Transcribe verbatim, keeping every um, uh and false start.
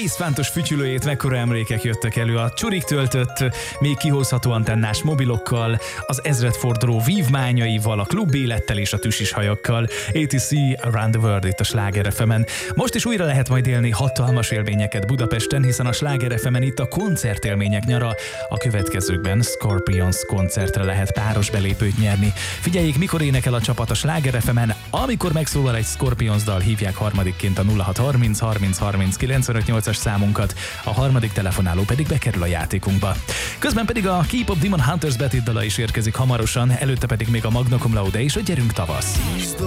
vízfántos fütyülőjét mekkora emlékek jöttek elő a csurik töltött, még kihozható antennás mobilokkal, az ezredforduló vívmányaival, a klubélettel és a tüsis hajakkal. á té cé Around the World itt a Sláger ef emen. Most is újra lehet majd élni hatalmas élményeket Budapesten, hiszen a Sláger ef emen itt a koncertélmények nyara. A következőkben Scorpions koncertre lehet páros belépőt nyerni. Figyeljék, mikor énekel a csapat a Sláger ef emen. Amikor megszólal egy Scorpions dal, hívják harmadikként a nulla hat harminc harminc harminc kilencvenöt nyolcas számunkat, a harmadik telefonáló pedig bekerül a játékunkba. Közben pedig a K-pop Demon Hunters betét dala is érkezik hamarosan, előtte pedig még a Magna Cum Laude és a Gyerünk tavasz.